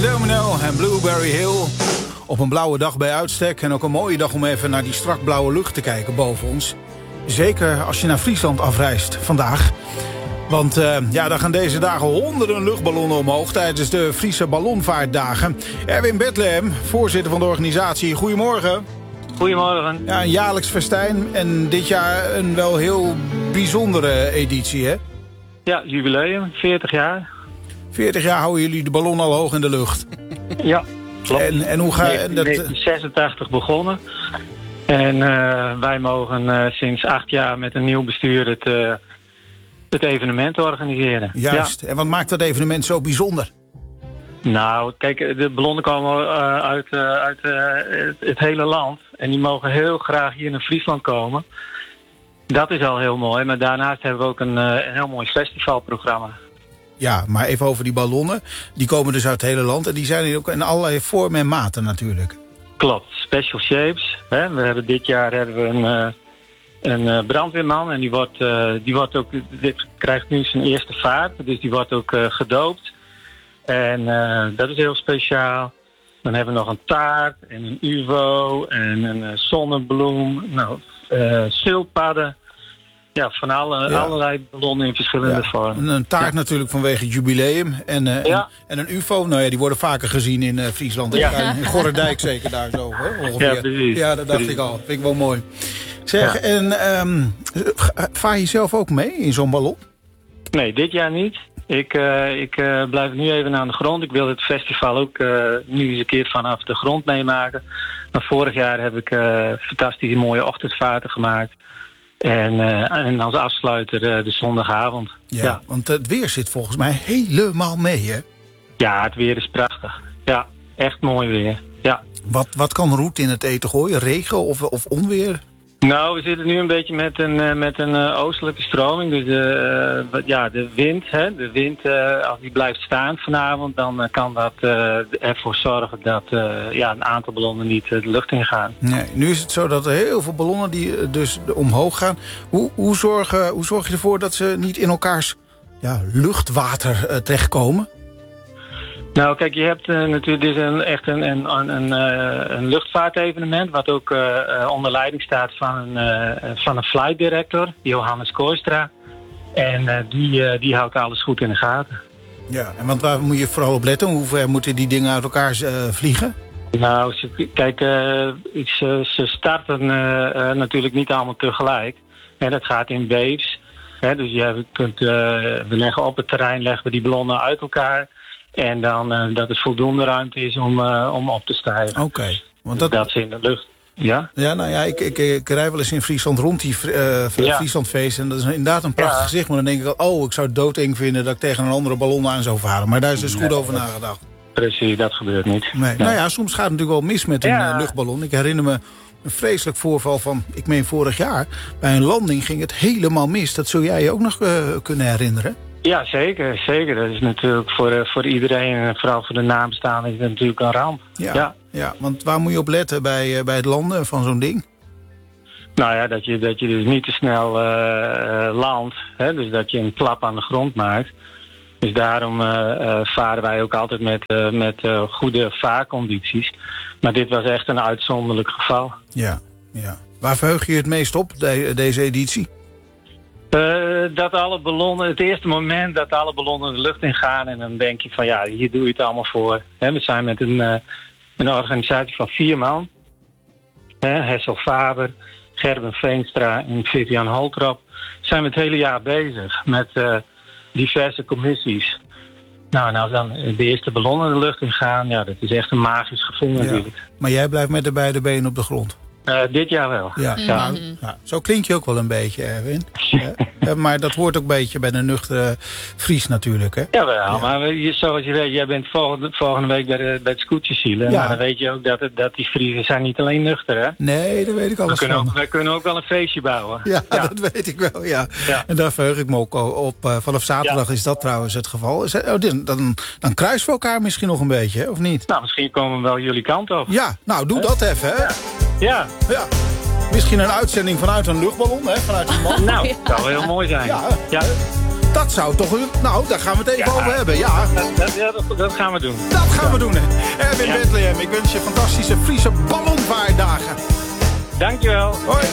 Domino en Blueberry Hill. Op een blauwe dag bij uitstek. En ook een mooie dag om even naar die strak blauwe lucht te kijken boven ons. Zeker als je naar Friesland afreist vandaag. Want daar gaan deze dagen honderden luchtballonnen omhoog tijdens de Friese Ballonvaartdagen. Erwin Bethlehem, voorzitter van de organisatie. Goedemorgen. Goedemorgen. Ja, een jaarlijks festijn en dit jaar een wel heel bijzondere editie, hè? Ja, jubileum, 40 jaar. 40 jaar houden jullie de ballon al hoog in de lucht. Ja, klopt. En hoe ga je... In 1986 begonnen. En wij mogen sinds 8 jaar met een nieuw bestuur het evenement organiseren. Juist. Ja. En wat maakt dat evenement zo bijzonder? Nou, kijk, de ballonnen komen uit het hele land. En die mogen heel graag hier naar Friesland komen. Dat is al heel mooi. Maar daarnaast hebben we ook een heel mooi festivalprogramma. Ja, maar even over die ballonnen. Die komen dus uit het hele land. En die zijn hier ook in allerlei vormen en maten natuurlijk. Klopt. Special shapes. Hè. Dit jaar hebben we een brandweerman. En die wordt ook... Dit krijgt nu zijn eerste vaart. Dus die wordt ook gedoopt. En dat is heel speciaal. Dan hebben we nog een taart en een UVO en een zonnebloem. Nou, schildpadden. Ja, van allerlei ballonnen in verschillende vormen. Een taart natuurlijk vanwege het jubileum. En een UFO, nou ja, die worden vaker gezien in Friesland. Ja. In Gorredijk zeker daar zo, hè, ongeveer. Ja, precies. Ja, dat dacht ik al. Vind ik wel mooi. Zeg, en vaar je zelf ook mee in zo'n ballon? Nee, dit jaar niet. Ik blijf nu even aan de grond. Ik wil het festival ook nu eens een keer vanaf de grond meemaken. Maar vorig jaar heb ik fantastische mooie ochtendvaarten gemaakt. En als afsluiter de zondagavond. Ja, want het weer zit volgens mij helemaal mee, hè? Ja, het weer is prachtig. Ja, echt mooi weer. Ja. Wat kan Roet in het eten gooien? Regen of onweer? Nou, we zitten nu een beetje met een oostelijke stroming. Dus de wind, hè, als die blijft staan vanavond, dan kan dat ervoor zorgen dat een aantal ballonnen niet de lucht ingaan. Nee, nu is het zo dat er heel veel ballonnen die dus omhoog gaan. Hoe zorg je ervoor dat ze niet in elkaars luchtwater terechtkomen? Nou, kijk, je hebt natuurlijk dit is echt een luchtvaartevenement, wat ook onder leiding staat van een flight director, Johannes Kooistra. En die houdt alles goed in de gaten. Ja, en want waar moet je vooral op letten? Hoe ver moeten die dingen uit elkaar vliegen? Nou, ze starten natuurlijk niet allemaal tegelijk. En dat gaat in waves. Hè, dus we leggen op het terrein die ballonnen uit elkaar. En dan dat er voldoende ruimte is om op te stijgen. Oké. Want dat is in de lucht. Ja? Ja, nou ja, ik rij wel eens in Friesland rond die Frieslandfeest. En dat is inderdaad een prachtig gezicht. Maar dan denk ik al, ik zou het doodeng vinden dat ik tegen een andere ballon aan zou varen. Maar daar is dus goed over nagedacht. Precies, dat gebeurt niet. Nee. Nou ja, soms gaat het natuurlijk wel mis met een luchtballon. Ik herinner me een vreselijk voorval van, ik meen vorig jaar. Bij een landing ging het helemaal mis. Dat zul jij je ook nog kunnen herinneren? Ja, zeker. Dat is natuurlijk voor iedereen, en vooral voor de nabestaanden, is het natuurlijk een ramp. Ja, want waar moet je op letten bij het landen van zo'n ding? Nou ja, dat je dus niet te snel landt. Hè? Dus dat je een klap aan de grond maakt. Dus daarom varen wij ook altijd met goede vaarcondities. Maar dit was echt een uitzonderlijk geval. Ja. Waar verheug je het meest op, deze editie? Dat alle ballonnen, het eerste moment dat alle ballonnen de lucht ingaan. En dan denk je van hier doe je het allemaal voor. We zijn met een organisatie van 4 man. Hessel Faber, Gerben Veenstra en Vivian Holtrop. Zijn we het hele jaar bezig met diverse commissies. Nou, en als dan de eerste ballonnen de lucht ingaan, dat is echt een magisch gevoel natuurlijk. Maar jij blijft met de beide benen op de grond? Dit jaar wel. Ja. Zo klink je ook wel een beetje, Erwin. Maar dat hoort ook een beetje bij de nuchtere Fries natuurlijk, hè? Jawel, maar zoals je weet, jij bent volgende week bij het scootjesielen. Maar dan weet je ook dat die Friesen zijn niet alleen nuchter, hè? Nee, dat weet ik alles van. Wij kunnen ook wel een feestje bouwen. Ja, dat weet ik wel, ja. En daar verheug ik me ook op. Vanaf zaterdag is dat trouwens het geval. Dan kruisen we elkaar misschien nog een beetje, hè? Of niet? Nou, misschien komen we wel jullie kant op. Ja, nou, doe dat even, hè? Ja. Misschien een uitzending vanuit een luchtballon, hè? Vanuit een man. Nou, dat zou heel mooi zijn. Ja. Dat zou toch... Nou, daar gaan we het even over hebben, ja. Dat gaan we doen. Dat gaan we doen. Erwin Bethlehem, ik wens je fantastische Friese ballonvaartdagen. Dankjewel. Hoi.